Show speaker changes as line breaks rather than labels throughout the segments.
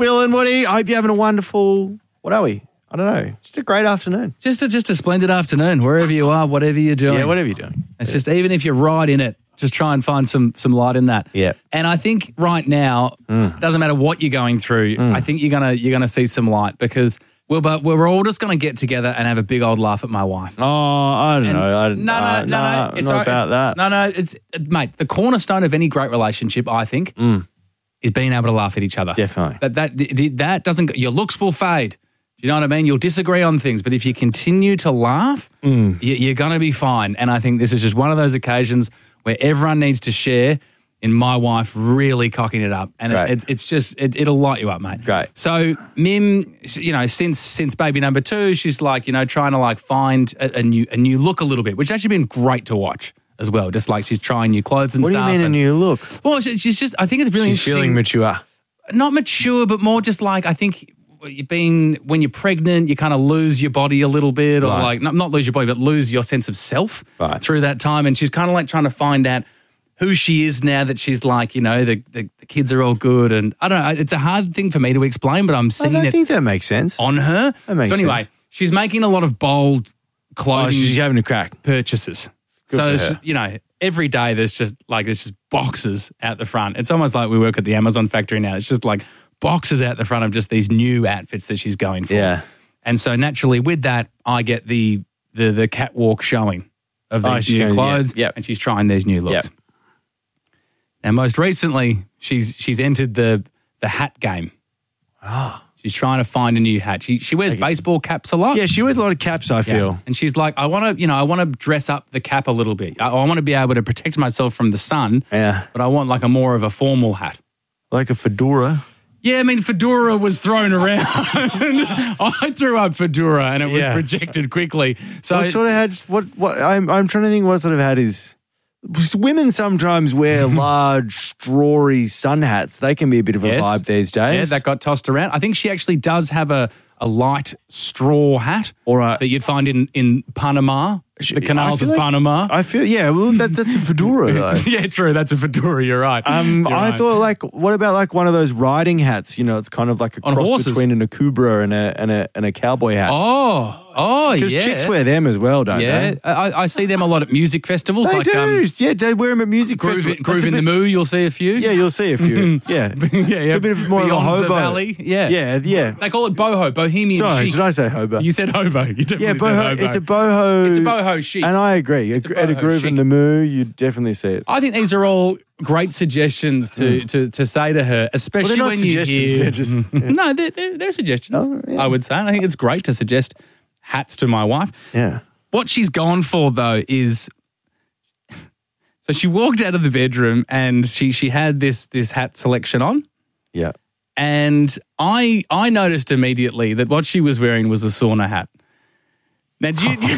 Will and Woody, I hope you're having a wonderful, what are we? I don't know. Just a great afternoon.
Just a splendid afternoon, wherever you are, whatever you're doing.
Yeah, whatever you're doing.
It's just, even if you're right in it, just try and find some light in that.
Yeah.
And I think right now, it doesn't matter what you're going through, I think you're gonna see some light, because we're all just going to get together and have a big old laugh at my wife.
Oh, I don't know.
No.
It's not about that.
No. It's, mate, the cornerstone of any great relationship, I think, is being able to laugh at each other.
Definitely.
That doesn't. Your looks will fade. You know what I mean? You'll disagree on things, but if you continue to laugh, you're going to be fine. And I think this is just one of those occasions where everyone needs to share in my wife really cocking it up. And it's just, it'll light you up, mate.
Great.
So Mim, you know, since baby number 2, she's like, you know, trying to like find a new look a little bit, which has actually been great to watch as well. Just like she's trying new clothes and stuff.
What do you mean a new look?
Well, she's just, I think it's really
She's
interesting.
feeling mature.
Not mature, but more just like, I think when you're pregnant, you kind of lose your body a little bit, or like not lose your body, but lose your sense of self through that time. And she's kind of like trying to find out who she is now that she's like, you know, the kids are all good. And I don't know, it's a hard thing for me to explain, but I'm seeing
I think that makes sense.
on her.
That makes
so anyway,
sense.
she's making a lot of bold clothing
She's having a crack.
purchases.
Good
So
for
it's
her.
just, you know, every day there's just boxes out the front. It's almost like we work at the Amazon factory now. It's just like boxes out the front of just these new outfits that she's going for.
Yeah.
And so naturally with that, I get the catwalk showing of these new clothes, and she's trying these new looks.
Yep.
Now, most recently, she's entered the hat game. She's trying to find a new hat. She wears baseball caps a lot.
Yeah, she wears a lot of caps, I feel.
And she's like, I want to dress up the cap a little bit. I want to be able to protect myself from the sun.
Yeah.
But I want like a more of a formal hat.
Like a fedora.
Yeah, I mean, fedora was thrown around. I threw up fedora and it was rejected quickly. So
What sort of hat? What? I'm trying to think what sort of hat is. Women sometimes wear large, strawy sun hats. They can be a bit of a vibe these days.
Yeah, that got tossed around. I think she actually does have a light straw hat that you'd find in Panama, the canals of Panama.
I feel, well, that's a fedora though.
Yeah, true. That's a fedora. You're right.
I thought, like, what about like one of those riding hats? You know, it's kind of like a cross between an akubra and a cowboy hat.
Oh,
Because chicks wear them as well, don't they?
I see them a lot at music festivals.
They
like,
do. They wear them at music festivals.
Groove in the Moo, you'll see a few.
Yeah, you'll see a few. Yeah. It's a bit of more
Beyond
of a hobo.
the valley. Yeah.
They
call it boho, bohemian
Sorry,
chic.
did I say hobo?
You said hobo. You definitely said
boho.
hobo.
It's a boho.
It's a boho chic.
And I agree. At a groove in the Moo, you definitely see it.
I think these are all great suggestions to say to her, especially
Well,
when
they're not
you
suggestions,
hear.
they're just-
No, they're suggestions. I would say. And I think it's great to suggest hats to my wife.
Yeah.
What she's gone for though is, so she walked out of the bedroom and she had this hat selection on.
Yeah.
And I noticed immediately that what she was wearing was a sauna hat. Now,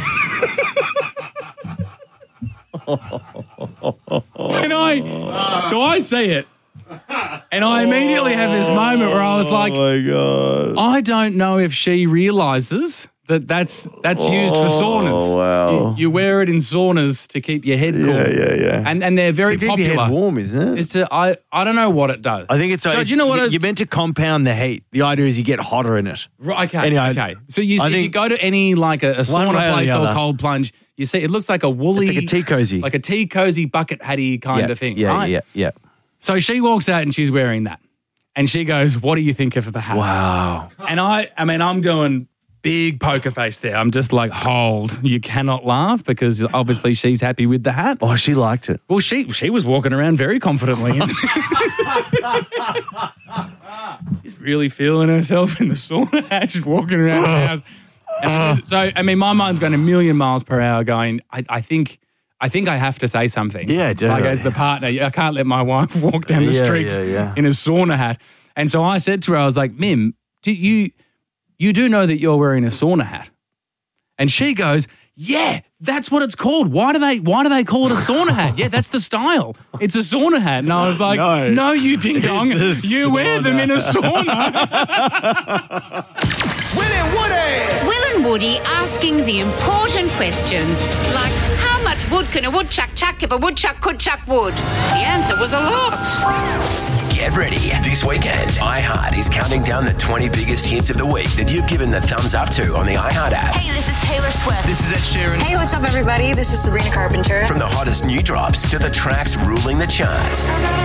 so I see it, and I immediately have this moment where I was like,
"Oh my God!"
I don't know if she realizes that's used for saunas.
Oh wow!
You wear it in saunas to keep your head cool.
Yeah.
And they're very
to keep
popular.
your head warm, isn't it?
Is to I don't know what it does.
I think it's.
So, do you know what?
You're meant to compound the heat. The idea is you get hotter in it.
Right, okay.
Anyway,
okay. So if you go to any like a sauna place or cold plunge, you see it looks like a woolly,
it's like a tea cozy,
bucket hatty kind of thing.
Yeah,
right?
yeah.
So she walks out and she's wearing that, and she goes, "What do you think of the hat?"
Wow.
And I mean, I'm doing big poker face there. I'm just like, hold, you cannot laugh because obviously she's happy with the hat.
Oh, she liked it.
Well, she was walking around very confidently. She's really feeling herself in the sauna hat. She's walking around the house. And so, I mean, my mind's going a million miles per hour going, I think I have to say something.
Yeah, definitely.
Like as the partner, I can't let my wife walk down the streets in a sauna hat. And so I said to her, I was like, Mim, you do know that you're wearing a sauna hat? And she goes, yeah, that's what it's called. Why do they call it a sauna hat? Yeah, that's the style. It's a sauna hat. And I was like, no you ding dong. You wear them in a sauna.
Will and Woody asking the important questions like, how much wood can a woodchuck chuck if a woodchuck could chuck wood? The answer was a lot.
Get ready. This weekend, iHeart is counting down the 20 biggest hits of the week that you've given the thumbs up to on the iHeart app.
Hey, this is Taylor Swift.
This is Ed Sheeran.
Hey, what's up, everybody? This is Sabrina Carpenter.
From the hottest new drops to the tracks ruling the charts.